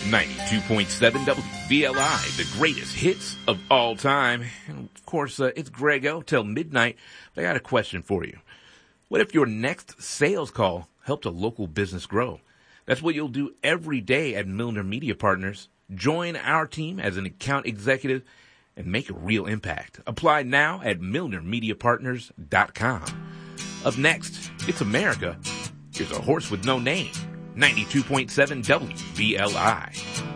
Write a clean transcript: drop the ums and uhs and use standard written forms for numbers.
92.7 WVLI, the greatest hits of all time. And of course, it's Grego till midnight. But I got a question for you. What if your next sales call helped a local business grow? That's what you'll do every day at Milner Media Partners. Join our team as an account executive and make a real impact. Apply now at MilnerMediaPartners.com. Up next, it's America. Here's a horse with no name. 92.7 WVLI.